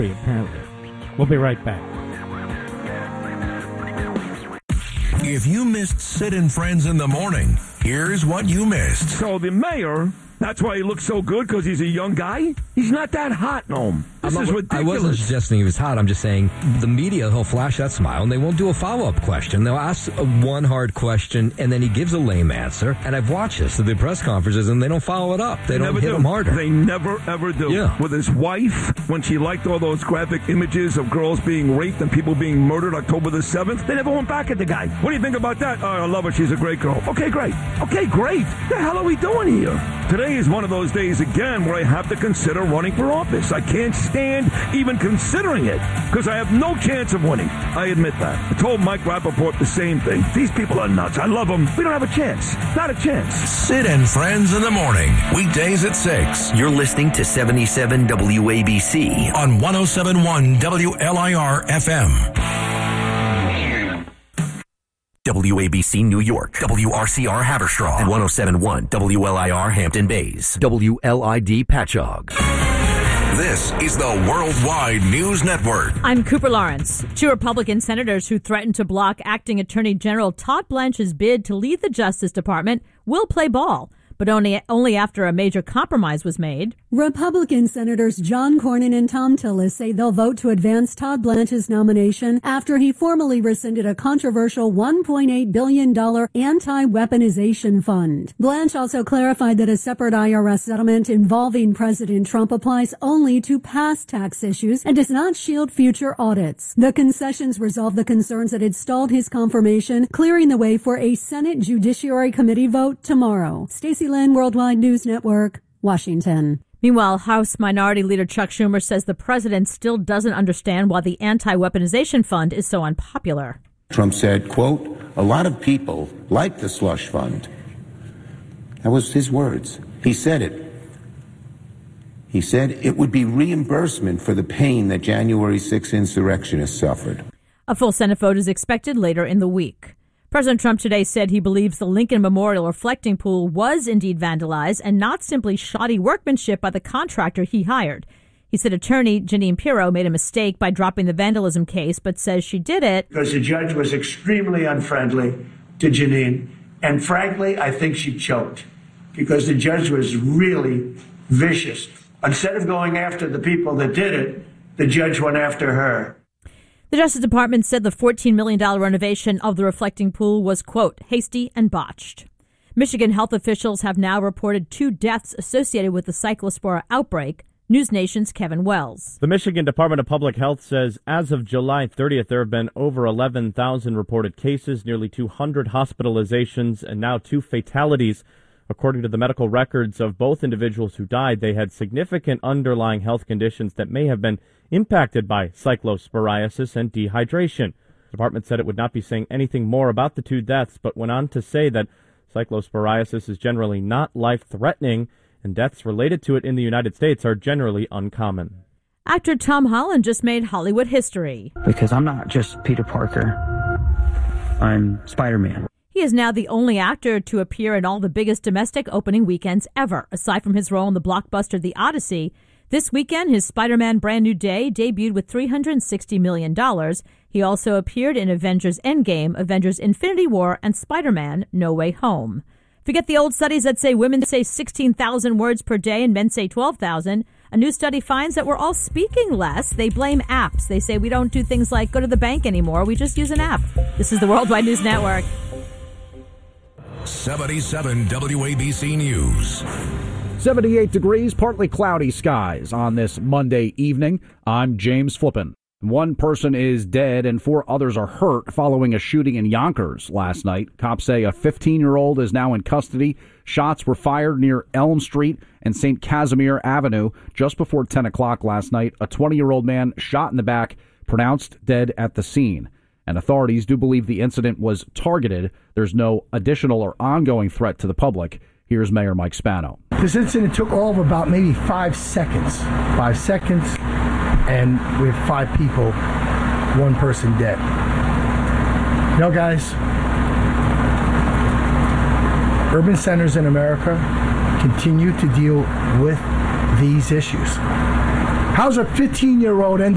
apparently. We'll be right back. If you missed Sid and Friends in the Morning, here's what you missed. So the mayor, that's why he looks so good, because he's a young guy? He's not that hot, Noam. This is ridiculous. I wasn't suggesting he was hot. I'm just saying the media, he'll flash that smile, and they won't do a follow-up question. They'll ask one hard question, and then he gives a lame answer. And I've watched this at the press conferences, and they don't follow it up. They don't hit him harder. They never, ever do. Yeah. With his wife, when she liked all those graphic images of girls being raped and people being murdered October the 7th, they never went back at the guy. What do you think about that? Oh, I love her. She's a great girl. Okay, great. Okay, great. What the hell are we doing here? Today is one of those days, again, where I have to consider running for office. I can't stand even considering it because I have no chance of winning. I admit that. I told Mike Rappaport the same thing. These people are nuts. I love them. We don't have a chance. Not a chance. Sid and Friends in the Morning, weekdays at 6. You're listening to 77 WABC On 107.1 WLIR FM. WABC New York, WRCR Haverstraw, and 107.1 WLIR Hampton Bays, WLID Patchogue. This is the Worldwide News Network. I'm Cooper Lawrence. Two Republican senators who threatened to block Acting Attorney General Todd Blanche's bid to lead the Justice Department will play ball, but only after a major compromise was made. Republican Senators John Cornyn and Thom Tillis say they'll vote to advance Todd Blanche's nomination after he formally rescinded a controversial $1.8 billion anti-weaponization fund. Blanche also clarified that a separate IRS settlement involving President Trump applies only to past tax issues and does not shield future audits. The concessions resolve the concerns that had stalled his confirmation, clearing the way for a Senate Judiciary Committee vote tomorrow. Stacey Lynn, Worldwide News Network, Washington. Meanwhile, House Minority Leader Chuck Schumer says the president still doesn't understand why the anti-weaponization fund is so unpopular. Trump said, quote, "A lot of people like the slush fund." That was his words. He said it. He said it would be reimbursement for the pain that January 6th insurrectionists suffered. A full Senate vote is expected later in the week. President Trump today said he believes the Lincoln Memorial reflecting pool was indeed vandalized and not simply shoddy workmanship by the contractor he hired. He said attorney Jeanine Pirro made a mistake by dropping the vandalism case, but says she did it because the judge was extremely unfriendly to Jeanine. And frankly, I think she choked because the judge was really vicious. Instead of going after the people that did it, the judge went after her. The Justice Department said the $14 million renovation of the reflecting pool was, quote, hasty and botched. Michigan health officials have now reported 2 deaths associated with the cyclospora outbreak. News Nation's Kevin Wells. The Michigan Department of Public Health says as of July 30th, there have been over 11,000 reported cases, nearly 200 hospitalizations, and now 2 fatalities. According to the medical records of both individuals who died, they had significant underlying health conditions that may have been impacted by cyclosporiasis and dehydration. The department said it would not be saying anything more about the 2 deaths, but went on to say that cyclosporiasis is generally not life-threatening, and deaths related to it in the United States are generally uncommon. Actor Tom Holland just made Hollywood history. Because I'm not just Peter Parker, I'm Spider-Man. He is now the only actor to appear in all the biggest domestic opening weekends ever. Aside from his role in the blockbuster The Odyssey, this weekend his Spider-Man Brand New Day debuted with $360 million. He also appeared in Avengers Endgame, Avengers Infinity War, and Spider-Man No Way Home. Forget the old studies that say women say 16,000 words per day and men say 12,000. A new study finds that we're all speaking less. They blame apps. They say we don't do things like go to the bank anymore. We just use an app. This is the Worldwide News Network. 77 WABC News. 78 degrees, partly cloudy skies on this Monday evening. I'm James Flippin. 1 person is dead and 4 others are hurt following a shooting in Yonkers last night. Cops say a 15-year-old is now in custody. Shots were fired near Elm Street and St. Casimir Avenue just before 10 o'clock last night. A 20-year-old man shot in the back, pronounced dead at the scene. And authorities do believe the incident was targeted. There's no additional or ongoing threat to the public. Here's Mayor Mike Spano. This incident took all of about maybe 5 seconds. 5 seconds, and we have 5 people, 1 person dead. You know, guys, urban centers in America continue to deal with these issues. How's a 15-year-old end